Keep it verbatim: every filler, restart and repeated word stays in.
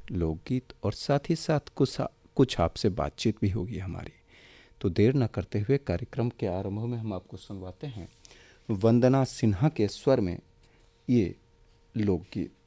लोकगीत और साथ ही साथ कुछ कुछ आपसे बातचीत भी होगी हमारी। तो देर न करते हुए कार्यक्रम के आरंभ में हम आपको सुनवाते हैं वंदना सिन्हा के स्वर में ये लोकगीत।